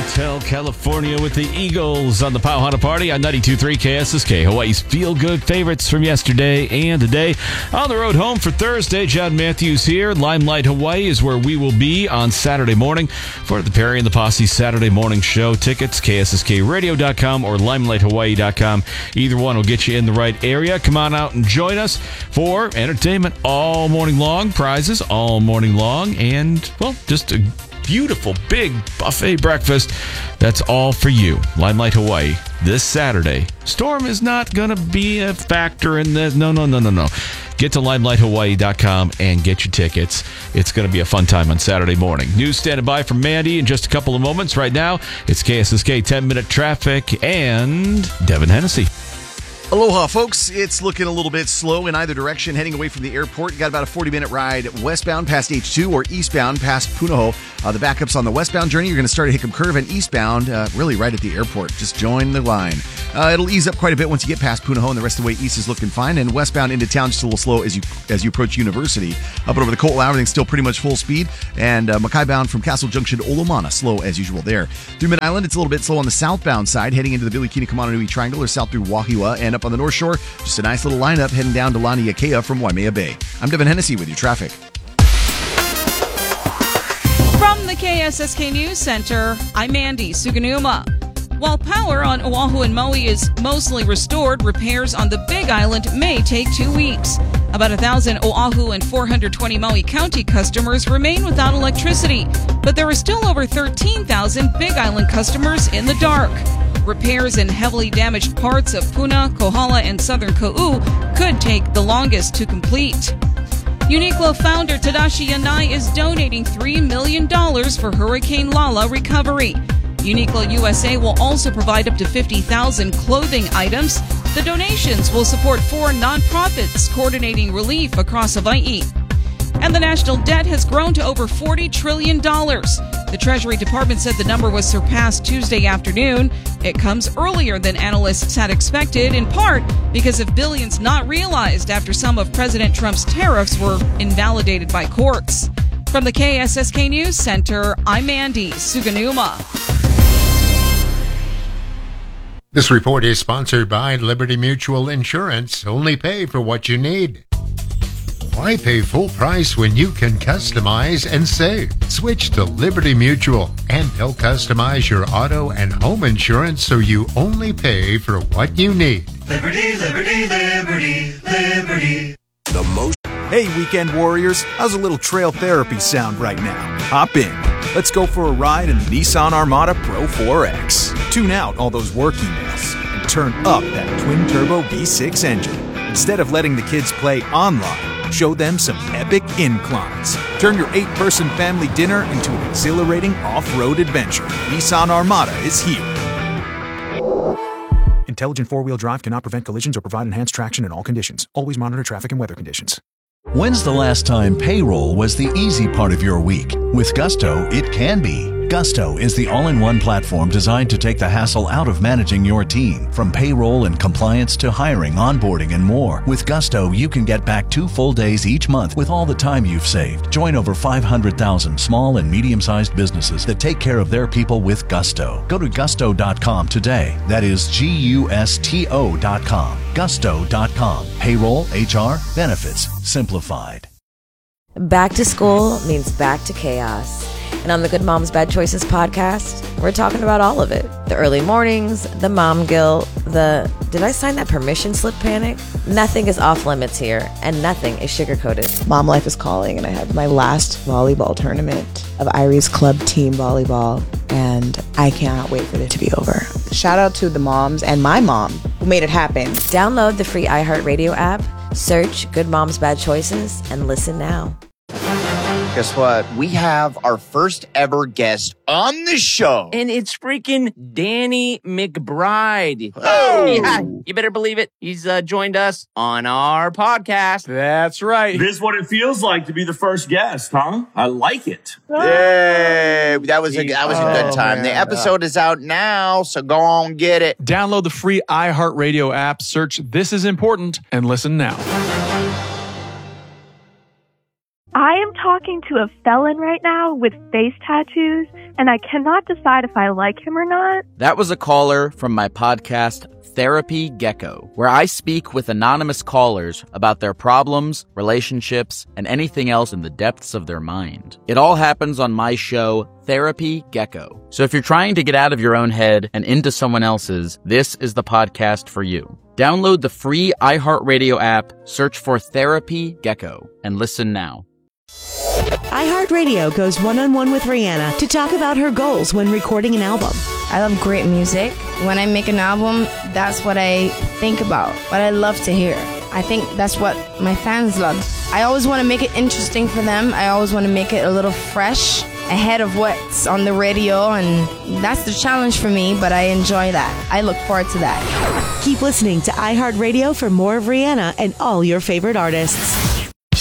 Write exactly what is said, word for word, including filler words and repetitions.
Hotel California with the Eagles on the Pauhana Party on ninety-two point three K S S K. Hawaii's feel-good favorites from yesterday and today. On the road home for Thursday, John Matthews here. Limelight, Hawaii is where we will be on Saturday morning for the Perry and the Posse Saturday morning show. Tickets, K S S K radio dot com or limelight hawaii dot com. Either one will get you in the right area. Come on out and join us for entertainment all morning long, prizes all morning long, and, well, just a beautiful, big buffet breakfast. That's all for you. Limelight, Hawaii, this Saturday. Storm is not going to be a factor in this. No, no, no, no, no. Get to limelight hawaii dot com and get your tickets. It's going to be a fun time on Saturday morning. News standing by from Mandy in just a couple of moments. Right now, it's K S S K ten-minute traffic and Devin Hennessy. Aloha, folks. It's looking a little bit slow in either direction. Heading away from the airport, you got about a forty-minute ride westbound past H two or eastbound past Punahou. Uh, the backups on the westbound journey, you're going to start at Hickam Curve, and eastbound, uh, really right at the airport. Just join the line. Uh, it'll ease up quite a bit once you get past Punahou, and the rest of the way east is looking fine. And westbound into town, just a little slow as you as you approach University. Up and over the Colton, everything's still pretty much full speed. And uh, Mackay bound from Castle Junction to Olomana, slow as usual there. Through Mid-Island, it's a little bit slow on the southbound side, heading into the Bilikini Kamananui Triangle or south through Wahiwa. And up on the North Shore, just a nice little lineup heading down to Laniakea from Waimea Bay. I'm Devin Hennessy with your traffic. From the K S S K News Center, I'm Mandy Suganuma. While power on Oahu and Maui is mostly restored, repairs on the Big Island may take two weeks. About one thousand Oahu and four hundred twenty Maui County customers remain without electricity, but there are still over thirteen thousand Big Island customers in the dark. Repairs in heavily damaged parts of Puna, Kohala, and southern Kau could take the longest to complete. Uniqlo founder Tadashi Yanai is donating three million dollars for Hurricane Lala recovery. Uniqlo U S A will also provide up to fifty thousand clothing items. The donations will support four nonprofits coordinating relief across Hawaii. And the national debt has grown to over forty trillion dollars. The Treasury Department said the number was surpassed Tuesday afternoon. It comes earlier than analysts had expected, in part because of billions not realized after some of President Trump's tariffs were invalidated by courts. From the K S S K News Center, I'm Mandy Suganuma. This report is sponsored by Liberty Mutual Insurance. Only pay for what you need. Why pay full price when you can customize and save? Switch to Liberty Mutual, and they'll customize your auto and home insurance so you only pay for what you need. Liberty, liberty, liberty, liberty. The most. Hey, weekend warriors, how's a little trail therapy sound right now? Hop in. Let's go for a ride in the Nissan Armada Pro four X. Tune out all those work emails and turn up that twin-turbo V six engine. Instead of letting the kids play online, show them some epic inclines. Turn your eight-person family dinner into an exhilarating off-road adventure. Nissan Armada is here. Intelligent four-wheel drive cannot prevent collisions or provide enhanced traction in all conditions. Always monitor traffic and weather conditions. When's the last time payroll was the easy part of your week? With Gusto, it can be. Gusto is the all-in-one platform designed to take the hassle out of managing your team. From payroll and compliance to hiring, onboarding, and more. With Gusto, you can get back two full days each month with all the time you've saved. Join over five hundred thousand small and medium-sized businesses that take care of their people with Gusto. Go to gusto dot com today. That is G U S T O dot com. gusto dot com. Payroll, H R, benefits, simplified. Back to school means back to chaos. And on the Good Moms Bad Choices podcast, we're talking about all of it. The early mornings, the mom guilt, the did I sign that permission slip panic? Nothing is off limits here, and nothing is sugar-coated. Mom life is calling, and I have my last volleyball tournament of Irie's Club Team Volleyball, and I cannot wait for it to be over. Shout out to the moms and my mom who made it happen. Download the free iHeartRadio app, search Good Moms Bad Choices, and listen now. Guess what? We have our first ever guest on the show. And it's freaking Danny McBride. Oh! Yeah, you better believe it. He's uh, joined us on our podcast. That's right. This is what it feels like to be the first guest, huh? I like it. Yay! That was a, that was a good time. Oh, the episode is out now, so go on, get it. Download the free iHeartRadio app, search This Is Important, and listen now. I am talking to a felon right now with face tattoos, and I cannot decide if I like him or not. That was a caller from my podcast, Therapy Gecko, where I speak with anonymous callers about their problems, relationships, and anything else in the depths of their mind. It all happens on my show, Therapy Gecko. So if you're trying to get out of your own head and into someone else's, this is the podcast for you. Download the free iHeartRadio app, search for Therapy Gecko, and listen now. iHeartRadio goes one-on-one with Rihanna to talk about her goals when recording an album. I love great music. When I make an album, that's what I think about, what I love to hear. I think that's what my fans love. I always want to make it interesting for them. I always want to make it a little fresh, ahead of what's on the radio, and that's the challenge for me, but I enjoy that. I look forward to that. Keep listening to iHeartRadio for more of Rihanna and all your favorite artists.